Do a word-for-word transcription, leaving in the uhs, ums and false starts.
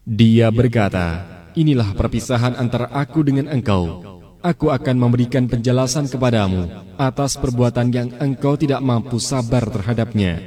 Dia berkata, inilah perpisahan antara aku dengan engkau. Aku akan memberikan penjelasan kepadamu atas perbuatan yang engkau tidak mampu sabar terhadapnya.